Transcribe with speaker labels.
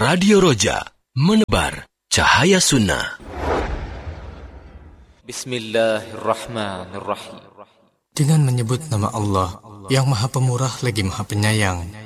Speaker 1: Radio Roja, menebar cahaya sunnah.
Speaker 2: Bismillahirrahmanirrahim. Dengan menyebut nama Allah yang Maha Pemurah lagi Maha Penyayang.